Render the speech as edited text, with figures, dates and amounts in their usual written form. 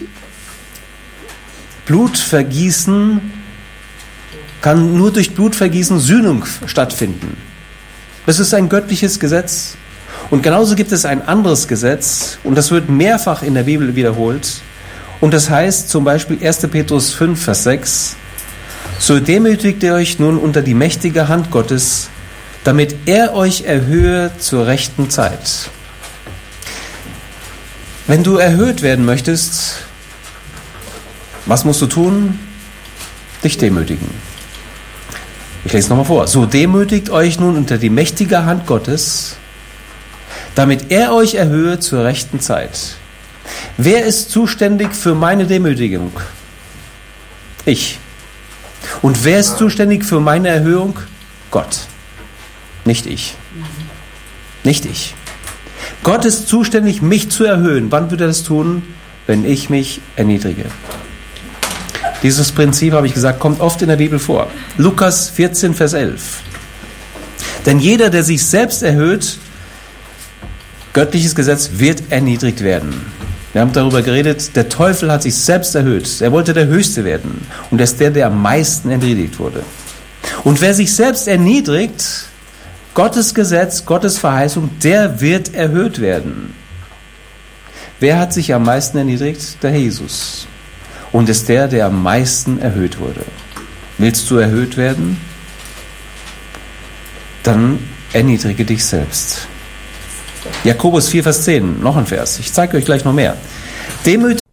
kann nur durch Blutvergießen Sühnung stattfinden. Das ist ein göttliches Gesetz. Und genauso gibt es ein anderes Gesetz, und das wird mehrfach in der Bibel wiederholt. Und das heißt zum Beispiel 1. Petrus 5, Vers 6, so demütigt ihr euch nun unter die mächtige Hand Gottes, damit er euch erhöhe zur rechten Zeit. Wenn du erhöht werden möchtest, was musst du tun? Dich demütigen. Ich lese es nochmal vor. So demütigt euch nun unter die mächtige Hand Gottes, damit er euch erhöhe zur rechten Zeit. Wer ist zuständig für meine Demütigung? Ich. Und wer ist zuständig für meine Erhöhung? Gott. Nicht ich. Nicht ich. Gott ist zuständig, mich zu erhöhen. Wann wird er das tun? Wenn ich mich erniedrige. Dieses Prinzip, habe ich gesagt, kommt oft in der Bibel vor. Lukas 14, Vers 11. Denn jeder, der sich selbst erhöht, göttliches Gesetz, wird erniedrigt werden. Wir haben darüber geredet, der Teufel hat sich selbst erhöht. Er wollte der Höchste werden. Und er ist der, der am meisten erniedrigt wurde. Und wer sich selbst erniedrigt, Gottes Gesetz, Gottes Verheißung, der wird erhöht werden. Wer hat sich am meisten erniedrigt? Der Herr Jesus. Und ist der, der am meisten erhöht wurde. Willst du erhöht werden? Dann erniedrige dich selbst. Jakobus 4, Vers 10, noch ein Vers. Ich zeige euch gleich noch mehr.